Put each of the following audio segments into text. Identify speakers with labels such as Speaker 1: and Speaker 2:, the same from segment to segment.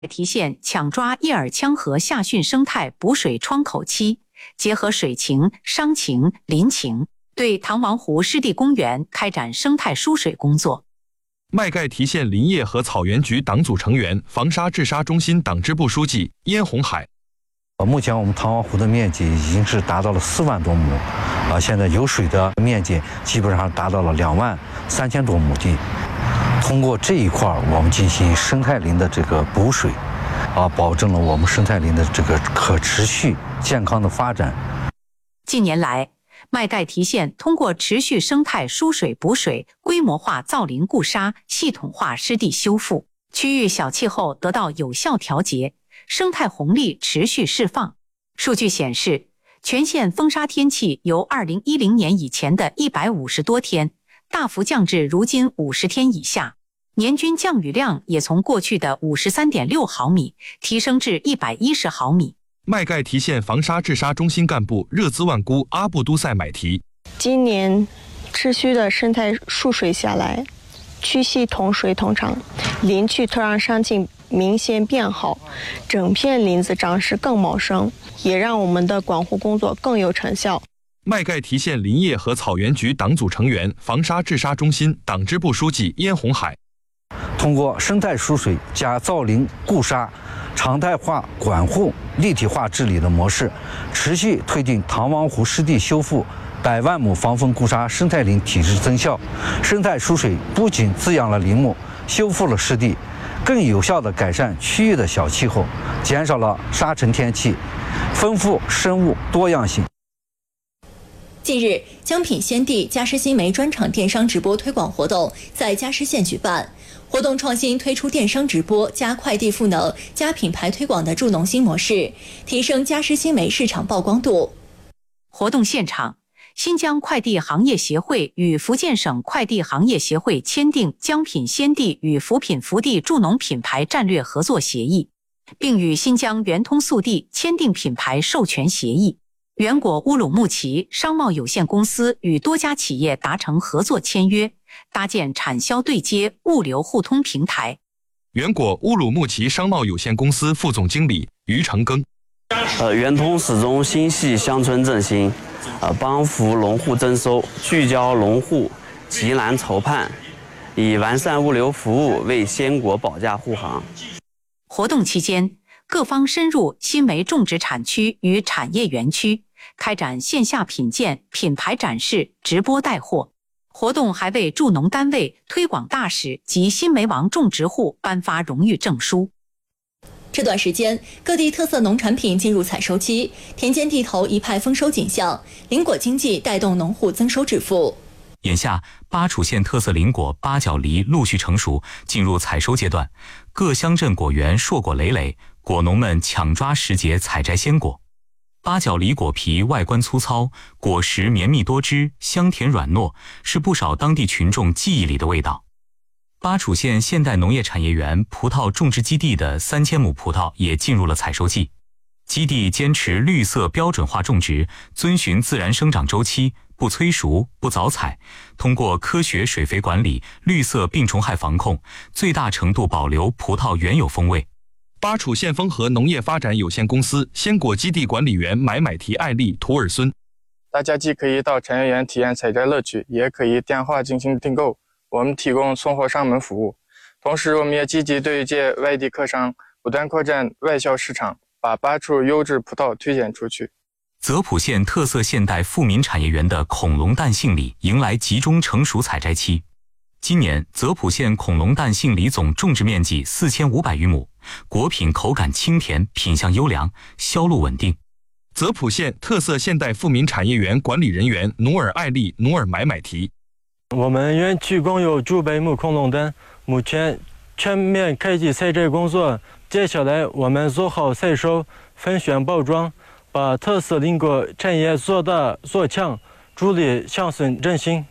Speaker 1: 提现抢抓叶尔羌河下汛生态补水窗口期，结合水情、商情、林情，对唐王湖湿地公园开展生态疏水工作。
Speaker 2: 麦盖提县林业和草原局党组成员、防沙治沙中心党支部书记燕红海。
Speaker 3: 目前我们唐王湖的面积已经是达到了4万多亩，现在有水的面积基本上达到了2万3000多亩地。通过这一块，我们进行生态林的这个补水，保证了我们生态林的这个可持续健康的发展。
Speaker 1: 近年来，麦盖提县通过持续生态疏水补水、规模化造林固沙、系统化湿地修复，区域小气候得到有效调节，生态红利持续释放。数据显示，全县风沙天气由2010年以前的150多天，大幅降至如今50天以下，年均降雨量也从过去的53.6毫米提升至110毫米。
Speaker 2: 麦盖提县防沙治沙中心干部热兹万姑阿布都塞买提：
Speaker 4: 今年持续的生态疏水下来，区系同水同长，林区土壤生境明显变好，整片林子长势更茂盛，也让我们的管护工作更有成效。
Speaker 2: 麦盖提县林业和草原局党组成员、防沙治沙中心党支部书记燕红海：
Speaker 3: 通过生态疏水加造林固沙、常态化管护、立体化治理的模式，持续推进唐王湖湿地修复100万亩防风固沙生态林体质增效。生态疏水不仅滋养了林木，修复了湿地，更有效地改善区域的小气候，减少了沙尘天气，丰富生物多样性。
Speaker 5: 近日，江品鲜地嘉实新媒专场电商直播推广活动在嘉实县举办。活动创新推出电商直播加快递赋能加品牌推广的助农新模式，提升嘉实新媒市场曝光度。
Speaker 1: 活动现场，新疆快递行业协会与福建省快递行业协会签订江品鲜地与福品福地助农品牌战略合作协议，并与新疆圆通速递签订品牌授权协议。原果乌鲁木齐商贸有限公司与多家企业达成合作签约，搭建产销对接、物流互通平台。
Speaker 2: 原果乌鲁木齐商贸有限公司副总经理于成庚：
Speaker 6: 圆通始终心系乡村振兴，帮扶农户增收，聚焦农户急难愁盼，以完善物流服务为鲜果保价护航。
Speaker 1: 活动期间，各方深入新媒种植产区与产业园区，开展线下品鉴、品牌展示、直播带货。活动还为助农单位、推广大使及新媒王种植户颁发荣誉证书。
Speaker 5: 这段时间，各地特色农产品进入采收期，田间地头一派丰收景象，林果经济带动农户增收致富。
Speaker 7: 眼下，巴楚县特色林果八角梨陆续成熟，进入采收阶段，各乡镇果园硕果累累，果农们抢抓时节采摘鲜果。八角梨果皮外观粗糙，果实绵密多汁，香甜软糯，是不少当地群众记忆里的味道。巴楚县现代农业产业园葡萄种植基地的3000亩葡萄也进入了采收季。基地坚持绿色标准化种植，遵循自然生长周期，不催熟、不早采，通过科学水肥管理、绿色病虫害防控，最大程度保留葡萄原有风味。
Speaker 2: 巴楚县丰和农业发展有限公司鲜果基地管理员买提艾丽图尔孙：
Speaker 8: 大家既可以到产业园体验采摘乐趣，也可以电话进行订购，我们提供送货上门服务。同时，我们也积极对接外地客商，不断扩展外销市场，把巴楚优质葡萄推荐出去。
Speaker 7: 泽普县特色现代富民产业园的恐龙蛋杏李迎来集中成熟采摘期。今年，泽普县恐龙蛋杏李总种植面积4500余亩，果品口感清甜，品相优良，销路稳定。
Speaker 2: 泽普县特色现代富民产业园管理人员努尔艾丽努尔买提：
Speaker 9: 我们园区共有900亩恐龙蛋，目前全面开启采摘工作。接下来，我们做好采收、分选包装，把特色林果产业做大做强，助力乡村振兴。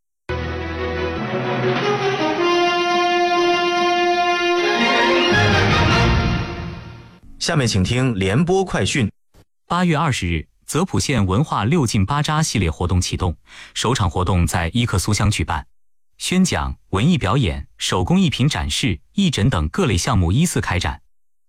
Speaker 10: 下面请听联播快讯。
Speaker 7: 8月20日，泽普县文化6进8扎系列活动启动，首场活动在伊克苏乡举办，宣讲、文艺表演、手工艺品展示、义诊等各类项目依次开展。